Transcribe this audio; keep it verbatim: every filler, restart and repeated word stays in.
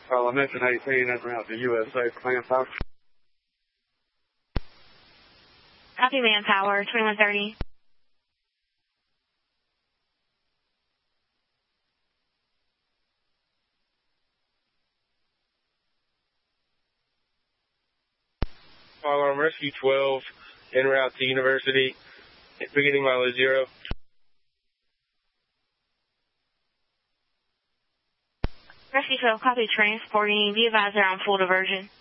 Well, I mentioned eighteen, that's around the U S A Manpower. Copy Manpower, twenty-one thirty. Fire Alarm Rescue twelve, en route to University, beginning mileage zero. Rescue twelve, copy transporting, be advised they're on full diversion.